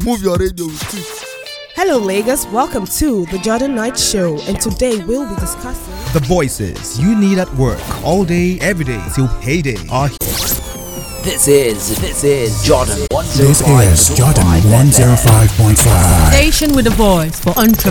Move your radio with it. Hello, Lagos. Welcome to the Jordan Knight Show, and today we'll be discussing the voices you need at work all day, every day till payday are here. This is Jordan 105. This is Jordan 105.5. Station with a voice for entrepreneurs.